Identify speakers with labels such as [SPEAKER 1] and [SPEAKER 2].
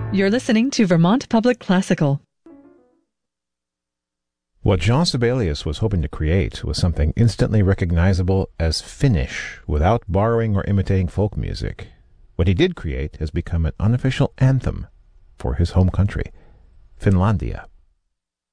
[SPEAKER 1] You're listening to Vermont Public Classical.
[SPEAKER 2] What Jean Sibelius was hoping to create was something instantly recognizable as Finnish, without borrowing or imitating folk music. What he did create has become an unofficial anthem for his home country, Finlandia.